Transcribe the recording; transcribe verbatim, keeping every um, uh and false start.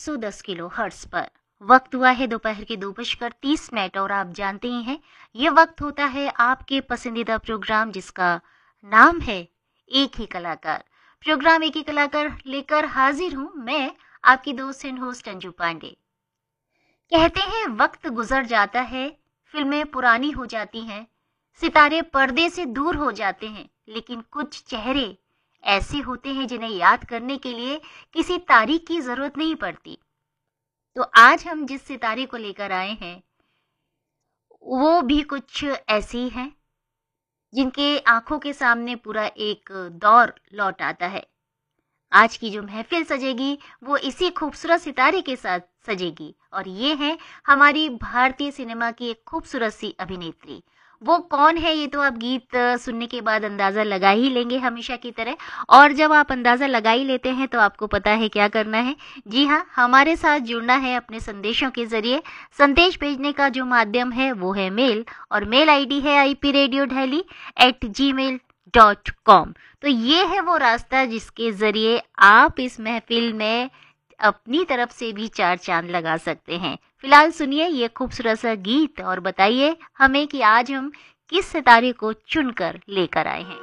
सौ दस kilo hertz पर। वक्त हुआ है दोपहर के दो बजकर तीस मिनट और आप जानते ही हैं ये वक्त होता है आपके पसंदीदा प्रोग्राम जिसका नाम है एक ही कलाकार। प्रोग्राम एक ही कलाकार लेकर हाजिर हूँ मैं, आपकी दोस्त एंड होस्ट अंजू पांडे। कहते हैं वक्त गुजर जाता है, फिल्में पुरानी हो जाती हैं, सितारे पर्दे से दूर हो जाते हैं, लेकिन कुछ चेहरे ऐसे होते हैं जिन्हें याद करने के लिए किसी तारीख की जरूरत नहीं पड़ती। तो आज हम जिस सितारे को लेकर आए हैं वो भी कुछ ऐसे ही हैं जिनके आंखों के सामने पूरा एक दौर लौट आता है। आज की जो महफिल सजेगी वो इसी खूबसूरत सितारे के साथ सजेगी और ये है हमारी भारतीय सिनेमा की एक खूबसूरत सी अभिनेत्री। वो कौन है ये तो आप गीत सुनने के बाद अंदाजा लगा ही लेंगे हमेशा की तरह, और जब आप अंदाजा लगा ही लेते हैं तो आपको पता है क्या करना है। जी हाँ, हमारे साथ जुड़ना है अपने संदेशों के जरिए। संदेश भेजने का जो माध्यम है वो है मेल, और मेल आईडी है I P radio Delhi eight ji mail dot com. तो ये है वो रास्ता जिसके जरिए आप इस महफिल में अपनी तरफ से भी चार चांद लगा सकते हैं। फिलहाल सुनिए ये खूबसूरत सा गीत और बताइए हमें कि आज हम किस सितारे को चुनकर लेकर आए हैं।